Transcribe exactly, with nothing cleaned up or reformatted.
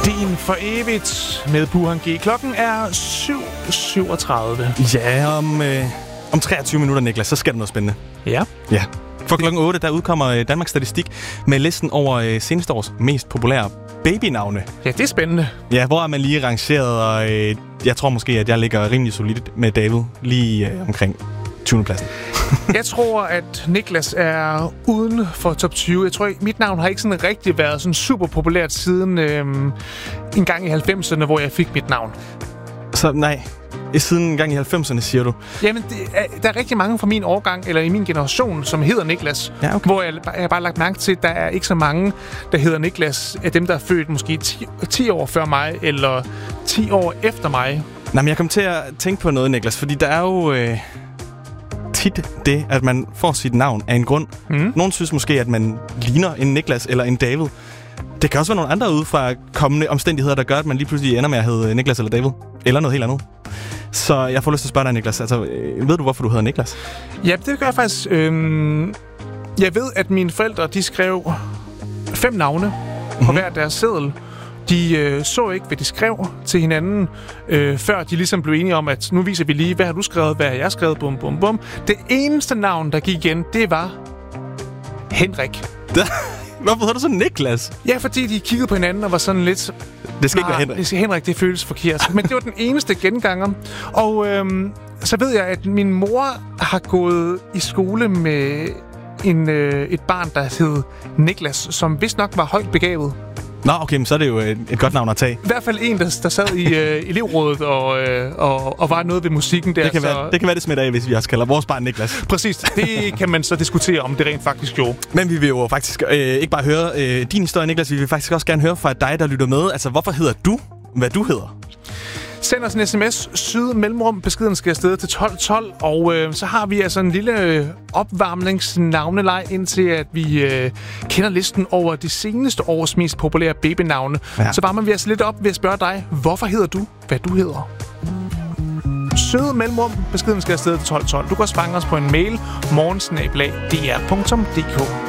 Din for evigt med Burhan G. Klokken er syv syvogtredive. Ja, om, øh, om treogtyve minutter, Niklas, så sker der noget spændende. Ja. Ja. For klokken otte, der udkommer Danmarks Statistik med listen over øh, seneste års mest populære babynavne. Ja, det er spændende. Ja, hvor er man lige rangeret, og øh, jeg tror måske, at jeg ligger rimelig solidt med David lige øh, omkring tyvende pladsen. Jeg tror, at Niklas er uden for top tyve. Jeg tror, at mit navn har ikke sådan rigtig været sådan super populært siden øh, en gang i halvfemserne, hvor jeg fik mit navn. Så nej, siden en gang i halvfemserne, siger du? Jamen, det er, der er rigtig mange fra min årgang, eller i min generation, som hedder Niklas. Ja, okay. Hvor jeg, jeg har bare lagt mærke til, at der er ikke så mange, der hedder Niklas, af dem, der er født måske ti, ti år før mig, eller ti år efter mig. Nej, men jeg kom til at tænke på noget, Niklas, fordi der er jo øh, tit det, at man får sit navn af en grund. Mm. Nogen synes måske, at man ligner en Niklas eller en David. Det kan også være nogle andre ude fra kommende omstændigheder, der gør, at man lige pludselig ender med at hedde Niklas eller David. Eller noget helt andet. Så jeg får lyst til at spørge dig, Niklas. Altså, øh, ved du, hvorfor du hedder Niklas? Ja, det gør jeg faktisk. Øhm, jeg ved, at mine forældre, de skrev fem navne på mm-hmm. hver deres seddel. De øh, så ikke, hvad de skrev til hinanden, øh, før de ligesom blev enige om, at nu viser vi lige, hvad har du skrevet, hvad har jeg skrevet, bum, bum, bum. Det eneste navn, der gik igen, det var Henrik. Hvorfor hedder du så Niklas? Ja, fordi de kiggede på hinanden og var sådan lidt... Det skal ikke være Henrik. Det skal Henrik, det føles forkert. Men det var den eneste genganger. Og øhm, så ved jeg, at min mor har gået i skole med en, øh, et barn, der hed Niklas, som vist nok var højt begavet. Nå, okay, men så er det jo et, et godt navn at tage. I hvert fald en, der, der sad i øh, elevrådet og, øh, og, og var noget ved musikken der. Det kan, så... være, det kan være, det smitter af, hvis vi også kalder vores barn Niklas. Præcis. Det kan man så diskutere, om det rent faktisk gjorde. Men vi vil jo faktisk øh, ikke bare høre øh, din historie, Niklas. Vi vil faktisk også gerne høre fra dig, der lytter med. Altså, hvorfor hedder du, hvad du hedder? Send os en sms, syd mellemrum, beskeden skal afsted til tolv tolv, og øh, så har vi altså en lille øh, opvarmningsnavneleg, indtil at vi øh, kender listen over de seneste års mest populære babynavne. Ja. Så varmer vi altså lidt op ved at spørge dig, hvorfor hedder du, hvad du hedder? Syd mellemrum, beskeden skal afsted til tolv tolv. Du kan også fange os på en mail, morgensnabel-a punktum d k.